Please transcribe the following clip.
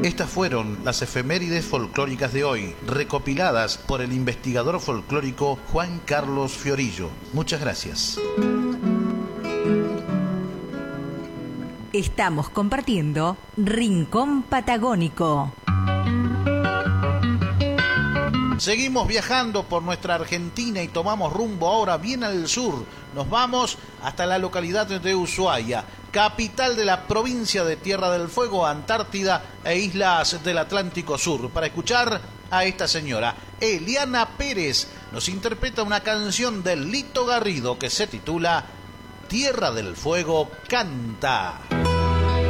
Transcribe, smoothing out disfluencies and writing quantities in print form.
Estas fueron las efemérides folclóricas de hoy, recopiladas por el investigador folclórico Juan Carlos Fiorillo. Muchas gracias. Estamos compartiendo Rincón Patagónico. Seguimos viajando por nuestra Argentina y tomamos rumbo ahora bien al sur. Nos vamos hasta la localidad de Ushuaia, capital de la provincia de Tierra del Fuego, Antártida e islas del Atlántico Sur, para escuchar a esta señora. Eliana Pérez nos interpreta una canción de Lito Garrido que se titula Tierra del Fuego canta.